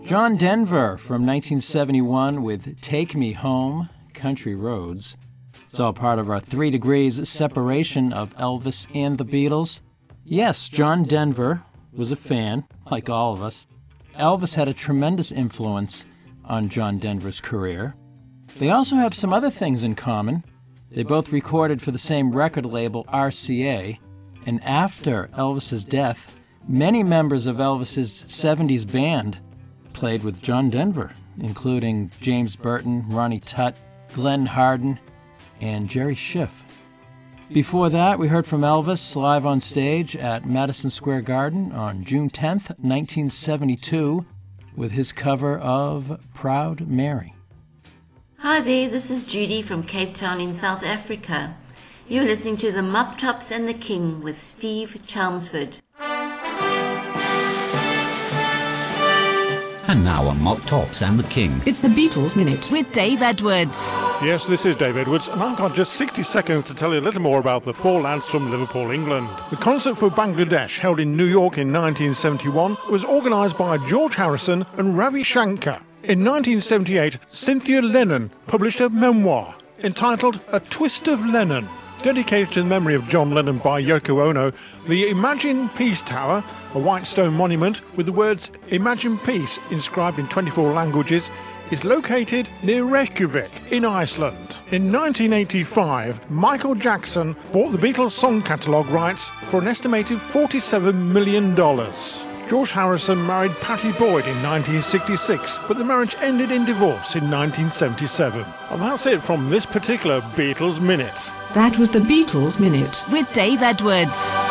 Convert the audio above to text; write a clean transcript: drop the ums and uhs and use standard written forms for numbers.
John Denver from 1971 with Take Me Home, Country Roads. It's all part of our 3 degrees separation of Elvis and the Beatles. Yes, John Denver was a fan, like all of us. Elvis had a tremendous influence on John Denver's career. They also have some other things in common. They both recorded for the same record label, RCA, and after Elvis's death, many members of Elvis's 70s band played with John Denver, including James Burton, Ronnie Tutt, Glenn Hardin, and Jerry Schiff. Before that, we heard from Elvis live on stage at Madison Square Garden on June 10th, 1972, with his cover of Proud Mary. Hi there, this is Judy from Cape Town in South Africa. You're listening to the Mop Tops and the King with Steve Chelmsford. And now on Mop Tops and the King, it's the Beatles Minute with Dave Edwards. Yes, this is Dave Edwards, and I've got just 60 seconds to tell you a little more about the 4 lads from Liverpool, England. The concert for Bangladesh, held in New York in 1971, was organised by George Harrison and Ravi Shankar. In 1978, Cynthia Lennon published a memoir entitled A Twist of Lennon. Dedicated to the memory of John Lennon by Yoko Ono, the Imagine Peace Tower, a white stone monument with the words Imagine Peace inscribed in 24 languages, is located near Reykjavik in Iceland. In 1985, Michael Jackson bought the Beatles song catalogue rights for an estimated $47 million. George Harrison married Pattie Boyd in 1966, but the marriage ended in divorce in 1977. And that's it from this particular Beatles Minute. That was the Beatles Minute with Dave Edwards.